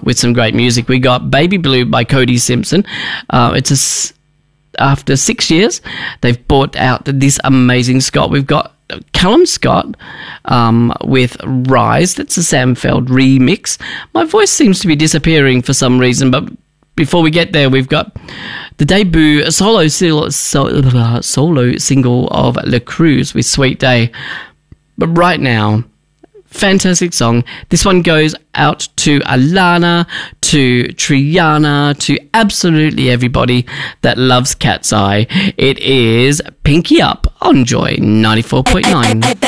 with some great music. We got Baby Blue by Cody Simpson. After 6 years, they've brought out this amazing Scott. We've got Callum Scott with Rise. That's a Sam Feld remix. My voice seems to be disappearing for some reason, but before we get there, we've got the debut solo single of La Cruz with Sweet Day. But right now, fantastic song. This one goes out to Alana, to Triana, to absolutely everybody that loves Cat's Eye. It is Pinky Up on Joy 94.9.